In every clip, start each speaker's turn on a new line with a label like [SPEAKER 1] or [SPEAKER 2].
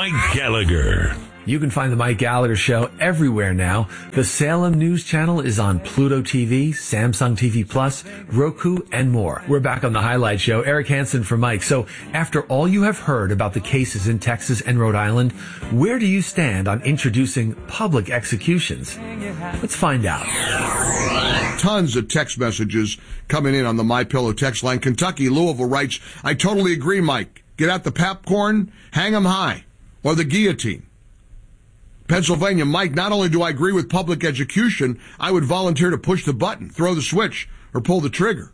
[SPEAKER 1] Mike Gallagher.
[SPEAKER 2] You can find the Mike Gallagher Show everywhere now. The Salem News Channel is on Pluto TV, Samsung TV Plus, Roku, and more. We're back on the Highlight Show. Eric Hansen for Mike. So after all you have heard about the cases in Texas and Rhode Island, where do you stand on introducing public executions? Let's find out.
[SPEAKER 3] Tons of text messages coming in on the MyPillow text line. Kentucky, Louisville writes, I totally agree, Mike. Get out the popcorn, hang 'em high, or the guillotine. Pennsylvania, Mike, not only do I agree with public execution, I would volunteer to push the button, throw the switch, or pull the trigger.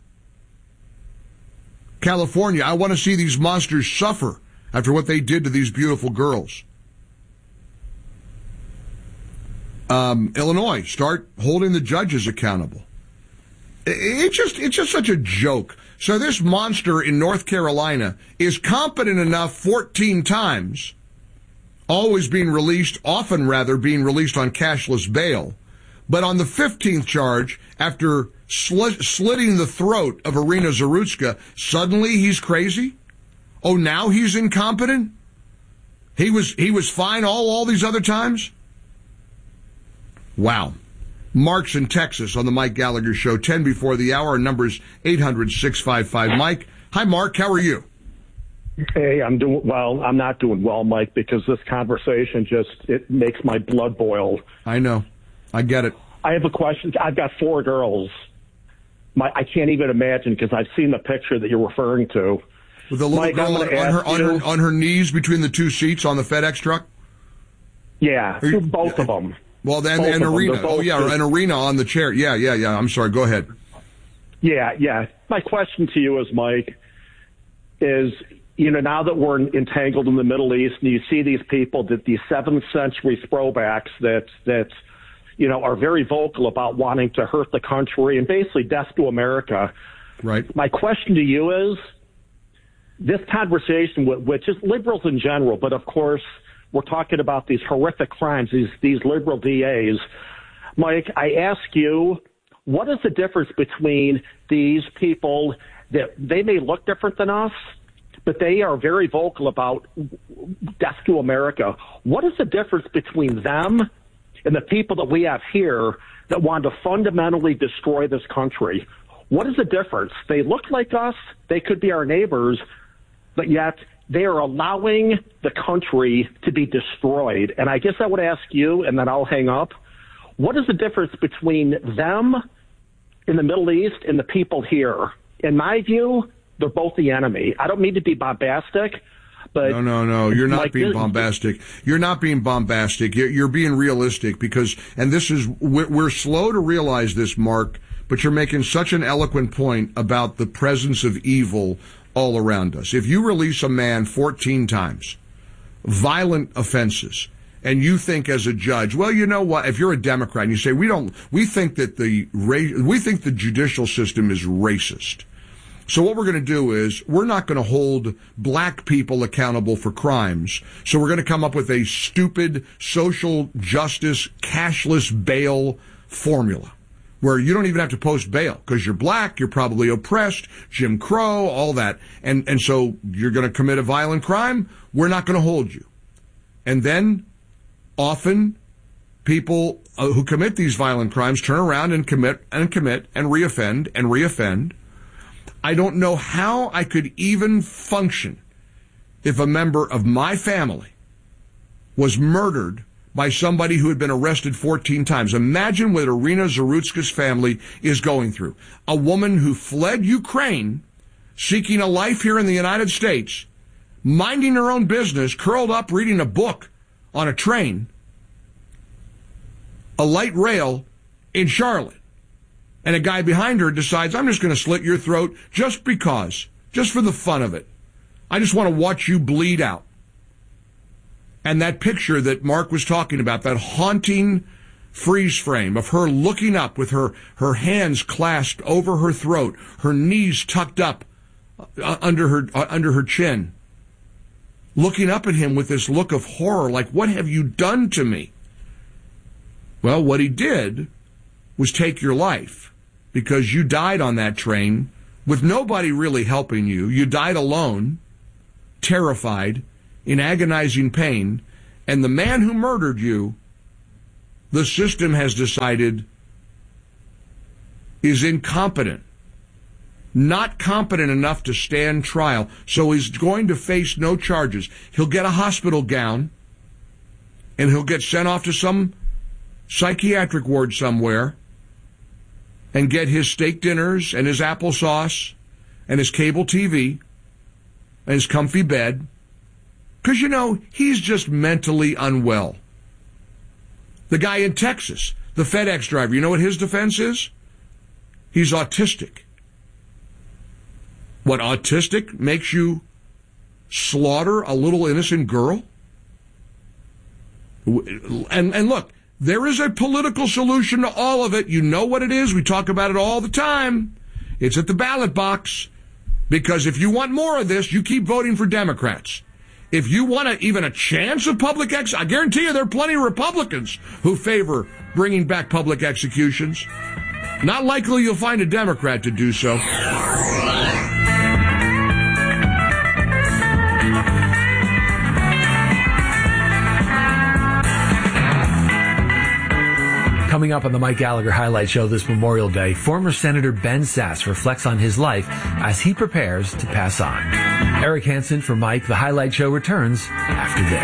[SPEAKER 3] California, I want to see these monsters suffer after what they did to these beautiful girls. Illinois, start holding the judges accountable. It's just such a joke. So this monster in North Carolina is competent enough 14 times, always being released, often rather being released on cashless bail. But on the 15th charge, after slitting the throat of Irina Zarutska, suddenly he's crazy? Oh, now he's incompetent? He was fine all these other times? Wow. Mark's in Texas on the Mike Gallagher Show, 10 before the hour. Our number's 800-655-Mike. Hi, Mark. How are you?
[SPEAKER 4] Hey, I'm doing well. I'm not doing well, Mike, because this conversation it makes my blood boil.
[SPEAKER 3] I know. I get it.
[SPEAKER 4] I have a question. I've got 4 girls. I can't even imagine, because I've seen the picture that you're referring to.
[SPEAKER 3] With the little
[SPEAKER 4] Mike,
[SPEAKER 3] girl on her knees between the 2 seats on the FedEx truck?
[SPEAKER 4] Yeah, both of them.
[SPEAKER 3] Well, then, and Irina. Oh, yeah, and Irina on the chair. Yeah. I'm sorry. Go ahead.
[SPEAKER 4] Yeah. My question to you is, Mike, is, now that we're entangled in the Middle East and you see these people, these 7th century throwbacks that are very vocal about wanting to hurt the country and basically death to America.
[SPEAKER 3] Right.
[SPEAKER 4] My question to you is, this conversation, which is liberals in general, but of course, we're talking about these horrific crimes, these liberal DAs. Mike, I ask you, what is the difference between these people that they may look different than us, but they are very vocal about death to America? What is the difference between them and the people that we have here that want to fundamentally destroy this country? What is the difference? They look like us. They could be our neighbors, but yet they are allowing the country to be destroyed. And I guess I would ask you, and then I'll hang up, what is the difference between them in the Middle East and the people here? In my view, they're both the enemy. I don't mean to be bombastic, but...
[SPEAKER 3] No, you're not being bombastic. You're not being bombastic. You're being realistic because, and this is, we're slow to realize this, Mark, but you're making such an eloquent point about the presence of evil all around us. If you release a man 14 times, violent offenses, and you think as a judge, well, you know what? If you're a Democrat and you say we think the judicial system is racist. So what we're going to do is we're not going to hold black people accountable for crimes. So we're going to come up with a stupid social justice cashless bail formula, where you don't even have to post bail because you're black, you're probably oppressed, Jim Crow, all that. And so you're going to commit a violent crime, we're not going to hold you. And then often people who commit these violent crimes turn around and commit and reoffend and reoffend. I don't know how I could even function if a member of my family was murdered by somebody who had been arrested 14 times. Imagine what Irina Zarutska's family is going through. A woman who fled Ukraine, seeking a life here in the United States, minding her own business, curled up reading a book on a train, a light rail in Charlotte. And a guy behind her decides, I'm just going to slit your throat just because, just for the fun of it. I just want to watch you bleed out. And that picture that Mark was talking about, that haunting freeze frame of her looking up with her hands clasped over her throat, her knees tucked up under her chin, looking up at him with this look of horror, like, what have you done to me? Well, what he did was take your life, because you died on that train with nobody really helping you. You died alone, terrified, in agonizing pain, and the man who murdered you, the system has decided is incompetent, not competent enough to stand trial, so he's going to face no charges. He'll get a hospital gown, and he'll get sent off to some psychiatric ward somewhere and get his steak dinners and his applesauce and his cable TV and his comfy bed, because, he's just mentally unwell. The guy in Texas, the FedEx driver, you know what his defense is? He's autistic. What, autistic makes you slaughter a little innocent girl? And look, there is a political solution to all of it. You know what it is. We talk about it all the time. It's at the ballot box. Because if you want more of this, you keep voting for Democrats. If you want even a chance of public I guarantee you there are plenty of Republicans who favor bringing back public executions. Not likely you'll find a Democrat to do so.
[SPEAKER 2] Coming up on the Mike Gallagher Highlight Show this Memorial Day, former Senator Ben Sasse reflects on his life as he prepares to pass on. Eric Hansen for Mike. The Highlight Show returns after this.